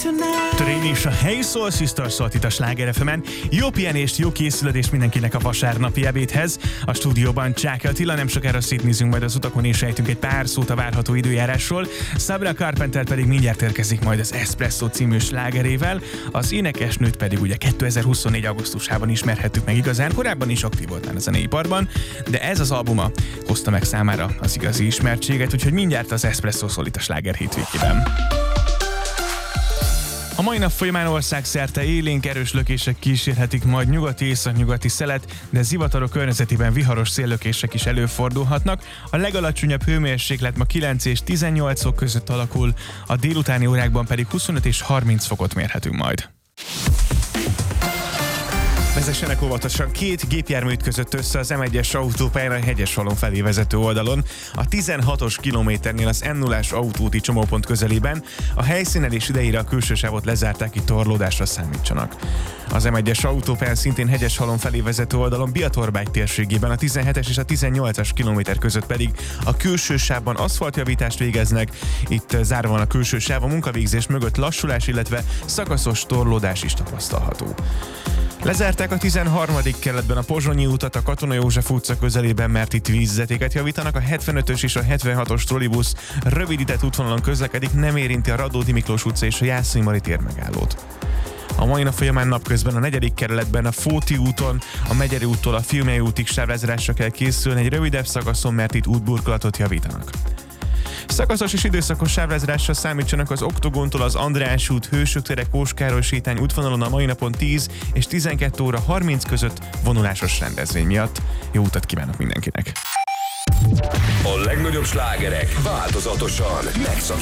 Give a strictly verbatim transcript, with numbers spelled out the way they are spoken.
Train és a Hey Soul Sisters szólt itt a Sláger ef emen. Jó pihenést, jó készülődést mindenkinek a vasárnapi ebédhez. A stúdióban Csáky Attila, nem sokára szétnézünk majd az utakon és ejtünk egy pár szót a várható időjárásról. Sabrina Carpenter pedig mindjárt érkezik majd az Espresso című slágerével. Az énekesnőt pedig ugye kétezer-huszonnégy augusztusában ismerhettük meg igazán, korábban is aktív volt már a zeneiparban, de ez az albuma hozta meg számára az igazi ismertséget, úgyhogy mindjárt az Espresso szól itt a Sláger hétvégében. A mai nap folyamán országszerte élénk erős lökések kísérhetik majd nyugati északnyugati szelet, de zivatarok környezetében viharos széllökések is előfordulhatnak. A legalacsonyabb hőmérséklet ma kilenc és tizennyolc fok között alakul, a délutáni órákban pedig huszonöt és harminc fokot mérhetünk majd. Vezessenek óvatosan, két gépjármű ütközött össze az em egyes autópályán a Hegyeshalom felé vezető oldalon, a tizenhatos kilométernél az em nullás autóúti csomópont közelében. A helyszínen és idejére a külső sávot lezárták, itt torlódásra számítsanak. Az em egyes autópályán szintén Hegyeshalom felé vezető oldalon Biatorbágy térségében a tizenhetes és a tizennyolcas kilométer között pedig a külső sávban aszfaltjavítást végeznek, itt zárva van a külső sáv, a munkavégzés mögött lassulás, illetve szakaszos torlódás is tapasztalható. Lezárták a tizenharmadik kerületben a Pozsonyi utat a Katona József utca közelében, mert itt vízvezetéket javítanak. A hetvenötös és a hetvenhatos trollibusz rövidített útvonalon közlekedik, nem érinti a Radnóti Miklós utca és a Jászai Mari tér megállót. A mai nap folyamán napközben a negyedik kerületben a Fóti úton, a Megyeri úttól a Fiumei útig sávlezárásra kell készülni egy rövidebb szakaszon, mert itt útburkolatot javítanak. Szakaszos és időszakos sávlezárásra számítsanak az Oktogontól az András út, Hősök tere, Kóskároly sétány útvonalon a mai napon tíz és tizenkettő óra harminc között vonulásos rendezvény miatt. Jó utat kívánok mindenkinek! A legnagyobb slágerek változatosan megszakítják